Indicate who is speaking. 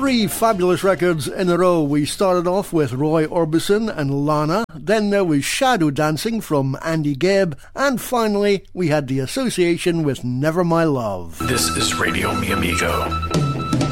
Speaker 1: Three fabulous records in a row. We started off with Roy Orbison and Lana, then there was Shadow Dancing from Andy Gibb, and finally we had The Association with Never My Love.
Speaker 2: This is Radio Mi Amigo.